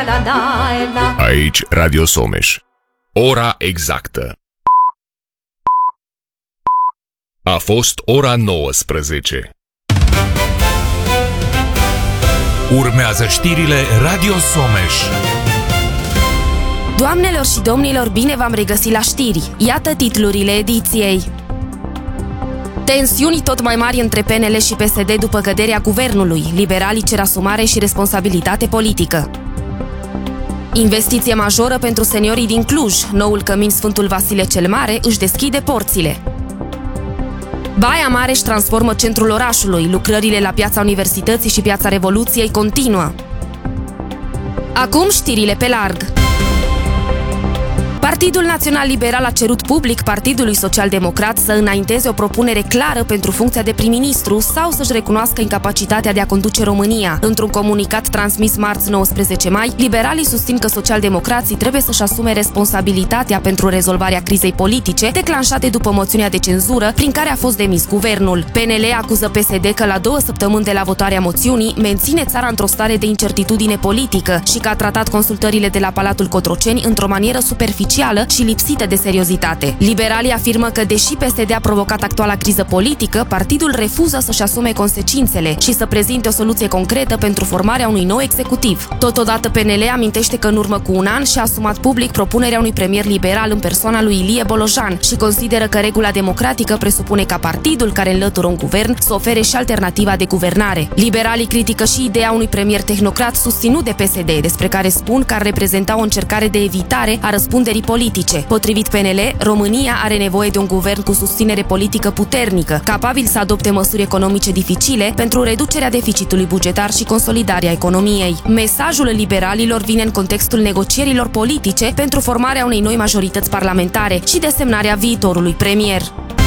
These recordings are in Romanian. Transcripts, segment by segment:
Aici Radio Someș. Ora exactă. A fost ora 19. Urmează știrile Radio Someș. Doamnelor și domnilor, bine v-am regăsit la știri. Iată titlurile ediției. Tensiuni tot mai mari între PNL și PSD după căderea guvernului. Liberalii cer asumare și responsabilitate politică. Investiție majoră pentru seniorii din Cluj. Noul cămin Sfântul Vasile cel Mare își deschide porțile. Baia Mare își transformă centrul orașului. Lucrările la Piața Universității și Piața Revoluției continuă. Acum știrile pe larg. Partidul Național Liberal a cerut public Partidului Social-Democrat să înainteze o propunere clară pentru funcția de prim-ministru sau să-și recunoască incapacitatea de a conduce România. Într-un comunicat transmis marți 19 mai, liberalii susțin că socialdemocrații trebuie să-și asume responsabilitatea pentru rezolvarea crizei politice declanșate după moțiunea de cenzură prin care a fost demis guvernul. PNL acuză PSD că la 2 săptămâni de la votarea moțiunii menține țara într-o stare de incertitudine politică și că a tratat consultările de la Palatul Cotroceni într-o manieră superficială și lipsită de seriozitate. Liberalii afirmă că, deși PSD a provocat actuala criză politică, partidul refuză să-și asume consecințele și să prezinte o soluție concretă pentru formarea unui nou executiv. Totodată, PNL amintește că în urmă cu un an și-a asumat public propunerea unui premier liberal în persoana lui Ilie Bolojan și consideră că regula democratică presupune ca partidul care înlătură un guvern să ofere și alternativa de guvernare. Liberalii critică și ideea unui premier tehnocrat susținut de PSD, despre care spun că ar reprezenta o încercare de evitare a răspunderii politice. Potrivit PNL, România are nevoie de un guvern cu susținere politică puternică, capabil să adopte măsuri economice dificile pentru reducerea deficitului bugetar și consolidarea economiei. Mesajul liberalilor vine în contextul negocierilor politice pentru formarea unei noi majorități parlamentare și desemnarea viitorului premier.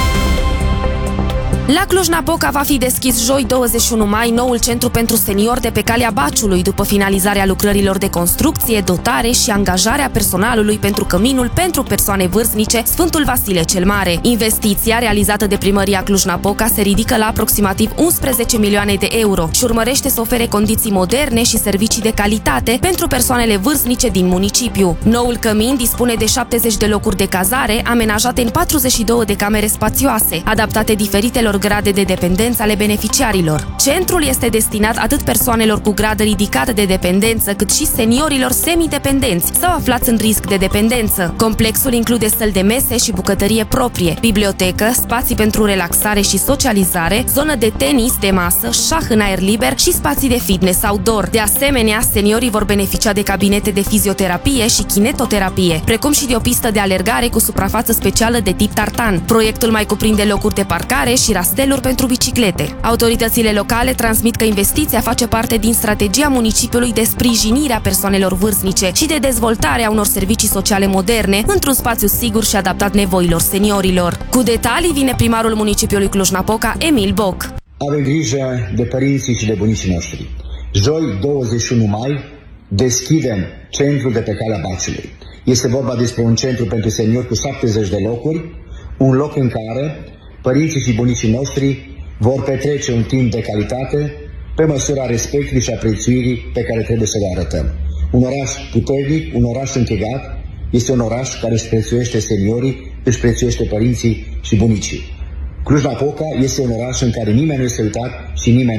La Cluj-Napoca va fi deschis joi 21 mai noul centru pentru seniori de pe Calea Baciului după finalizarea lucrărilor de construcție, dotare și angajarea personalului pentru căminul pentru persoane vârstnice Sfântul Vasile cel Mare. Investiția realizată de primăria Cluj-Napoca se ridică la aproximativ 11 milioane de euro și urmărește să ofere condiții moderne și servicii de calitate pentru persoanele vârstnice din municipiu. Noul cămin dispune de 70 de locuri de cazare, amenajate în 42 de camere spațioase, adaptate diferitelor grade de dependență ale beneficiarilor. Centrul este destinat atât persoanelor cu grad ridicat de dependență, cât și seniorilor semidependenți sau aflați în risc de dependență. Complexul include săli de mese și bucătărie proprie, bibliotecă, spații pentru relaxare și socializare, zonă de tenis de masă, șah în aer liber și spații de fitness outdoor. De asemenea, seniorii vor beneficia de cabinete de fizioterapie și kinetoterapie, precum și de o pistă de alergare cu suprafață specială de tip tartan. Proiectul mai cuprinde locuri de parcare și rasteluri pentru biciclete. Autoritățile locale transmit că investiția face parte din strategia municipiului de sprijinire a persoanelor vârstnice și de dezvoltarea unor servicii sociale moderne într-un spațiu sigur și adaptat nevoilor seniorilor. Cu detalii vine primarul municipiului Cluj-Napoca, Emil Boc. Avem grijă de părinții și de bunicii noștri. Joi, 21 mai, deschidem centrul de pe Calea Baciului. Este vorba despre un centru pentru seniori cu 70 de locuri, un loc în care părinții și bunicii noștri vor petrece un timp de calitate pe măsura respectului și apreciirii pe care trebuie să le arătăm. Un oraș puternic, un oraș închegat, este un oraș care își prețuiește seniorii, își prețuiește părinții și bunicii. Cluj-Napoca este un oraș în care nimeni nu este uitat și nimeni